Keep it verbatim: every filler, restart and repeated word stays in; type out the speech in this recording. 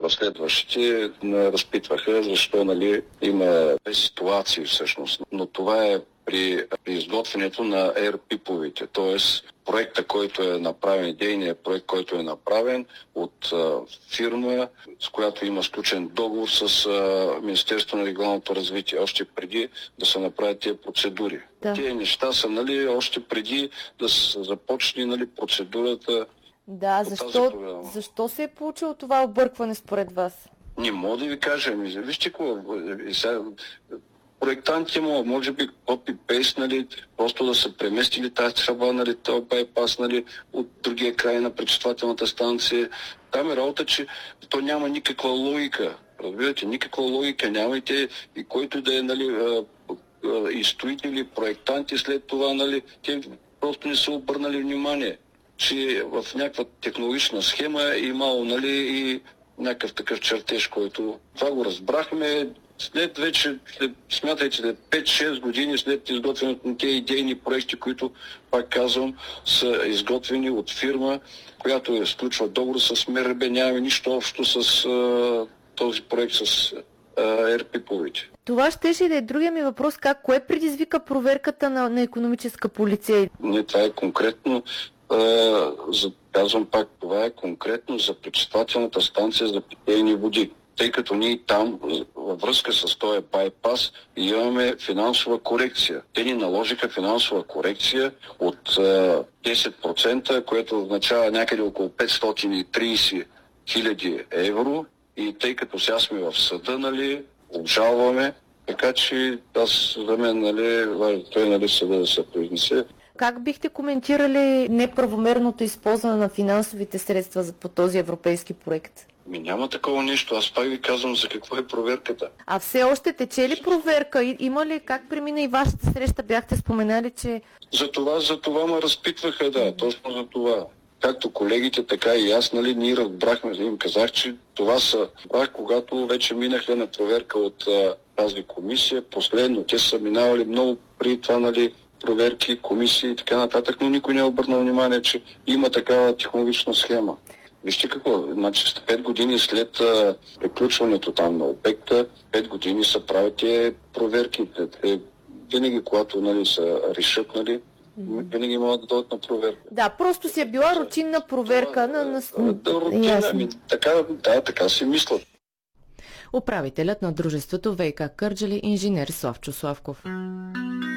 разследващите разпитваха защо, нали, има ситуации всъщност. Но това е при, при изготвянето на ЕРПИП-овите, т.е. проекта, който е направен, идейният проект, който е направен от а, фирма, с която има сключен договор с а, Министерството на регионалното развитие, още преди да се направят тези процедури. Да. Тези неща са, нали, още преди да се започне, нали, процедурата. Да, защо, защо се е получило това объркване според вас? Не мога да ви кажа. Вижте какво. Проектанти му, може би копи-пейст, нали, просто да са преместили тази тръба, нали, този байпас, нали, от другия край на пречиствателната станция. Там е работа, че то няма никаква логика. Разбирате, никаква логика нямайте и който да е, нали, и строители, проектанти след това, нали, те просто не са обърнали внимание, че в някаква технологична схема е имало, нали, и някакъв такъв чертеж, който това го разбрахме. След вече, след, смятайте, след пет-шест години след изготвянето на тези идейни проекти, които, пак казвам, са изготвени от фирма, която е сключва договор с МРБ, нямаме нищо общо с а, този проект с ЕРПИП-овите. Това щеше да е другия ми въпрос, как, кое предизвика проверката на, на икономическа полиция? Не, това е конкретно, а, за, казвам пак, това е конкретно за пречиствателната станция за питейни води. Тъй като ние там, във връзка с този байпас, имаме финансова корекция. Те ни наложиха финансова корекция от а, десет процента, което означава някъде около петстотин и трийсет хиляди евро. И тъй като сега сме в съда, нали, обжалваме, така че аз за мен, нали, той, нали, съда да се произнесе. Как бихте коментирали неправомерното използване на финансовите средства по този европейски проект? Ми няма такова нещо. Аз пак ви казвам за какво е проверката. А все още тече ли проверка? Има ли, как премина и вашата среща? Бяхте споменали, че... За това, за това ме разпитваха, да, точно за това. Както колегите, така и аз, нали, ние разбрахме, им казах, че това са, брах, когато вече минаха на проверка от а, тази комисия, последно, те са минавали много при това, нали, проверки, комисии и така нататък, но никой не е обърнал внимание, че има такава технологична схема. Вижте какво, значи пет години след а, приключването там на обекта, пет години са правят тези проверки. Те, винаги, когато, нали, са решат, нали, винаги могат да дойдат на проверка. Да, просто си е била рутинна проверка. Това, на, на... Да, рутина, ами, така, да, така си мислят. Управителят на дружеството ВиК Кърджали инженер Славчо Славков.